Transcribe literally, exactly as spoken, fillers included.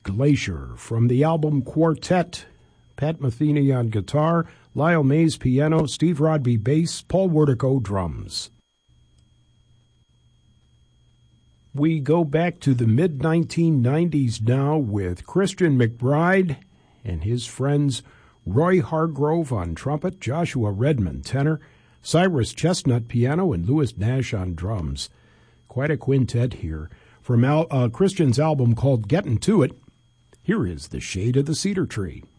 Glacier from the album Quartet. Pat Metheny on guitar, Lyle Mays piano, Steve Rodby bass, Paul Wertico drums. We go back to the mid nineteen nineties now with Christian McBride and his friends Roy Hargrove on trumpet, Joshua Redmond tenor, Cyrus Chestnut piano, and Louis Nash on drums. Quite a quintet here. From Al, uh, Christian's album called Gettin' To It, here is The Shade of the Cedar Tree.